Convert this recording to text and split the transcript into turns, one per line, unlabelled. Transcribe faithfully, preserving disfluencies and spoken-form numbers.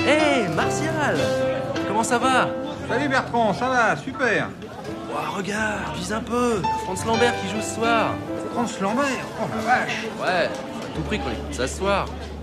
Hé, Martial! Comment ça va?
Salut Bertrand, ça va, super.
Oh, regarde, vise un peu. Franz Lambert qui joue ce soir.
Franz Lambert, oh ma vache.
Ouais, faut à tout prix qu'on écoute ça ce soir.